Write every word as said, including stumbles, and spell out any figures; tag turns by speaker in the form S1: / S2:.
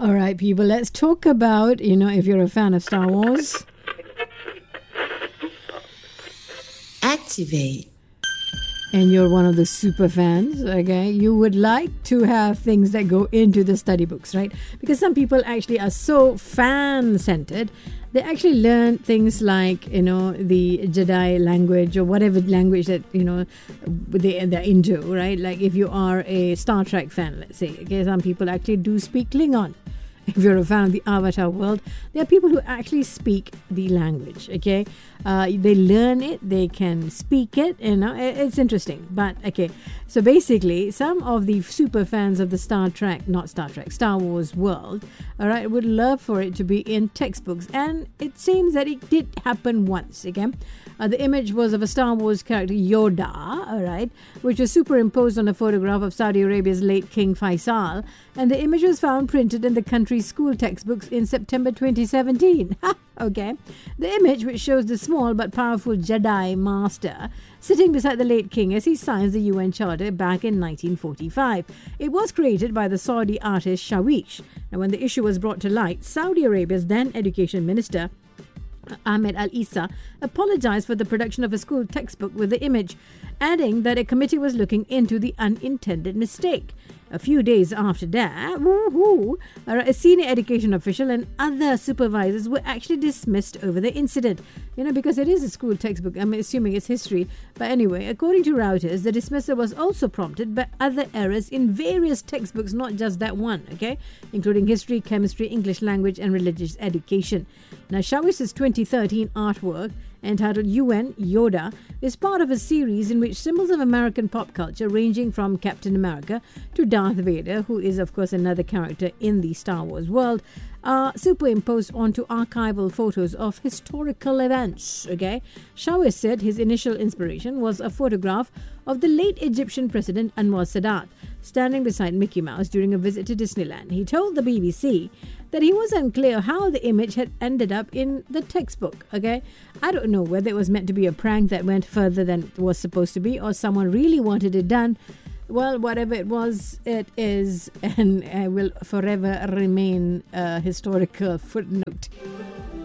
S1: All right, people, let's talk about, you know, if you're a fan of Star Wars.
S2: Activate.
S1: And you're one of the super fans, okay, you would like to have things that go into the study books, right? Because some people actually are so fan-centered, they actually learn things like, you know, the Jedi language or whatever language that, you know, they, they're into, right? Like if you are a Star Trek fan, let's say, okay, some people actually do speak Klingon. If you're a fan of the Avatar world, there are people who actually speak the language, okay? Uh, they learn it, they can speak it, you know, it's interesting. But, okay, so basically, some of the super fans of the Star Trek, not Star Trek, Star Wars world, all right, would love for it to be in textbooks. And it seems that it did happen once, okay? Uh, the image was of a Star Wars character, Yoda, all right, which was superimposed on a photograph of Saudi Arabia's late King Faisal. And the image was found printed in the country's school textbooks in September twenty seventeen. Okay. The image, which shows the small but powerful Jedi Master sitting beside the late king as he signs the U N Charter back in nineteen forty-five. It was created by the Saudi artist Shawish. Now, when the issue was brought to light, Saudi Arabia's then education minister, Ahmed Al-Issa, apologized for the production of a school textbook with the image, adding that a committee was looking into the unintended mistake. A few days after that, woohoo, a senior education official and other supervisors were actually dismissed over the incident. You know, because it is a school textbook, I'm assuming it's history. But anyway, according to Reuters, the dismissal was also prompted by other errors in various textbooks, not just that one, okay, including history, chemistry, English language, and religious education. Now, Shawish's twenty thirteen artwork, entitled U N Yoda, is part of a series in which symbols of American pop culture ranging from Captain America to Darth Vader, who is of course another character in the Star Wars world, are superimposed onto archival photos of historical events. Okay, Shawish said his initial inspiration was a photograph of the late Egyptian president Anwar Sadat standing beside Mickey Mouse during a visit to Disneyland. He told the B B C that he was unclear how the image had ended up in the textbook. Okay, I don't know whether it was meant to be a prank that went further than it was supposed to be, or someone really wanted it done. Well, whatever it was, it is, and uh, will forever remain a historical footnote.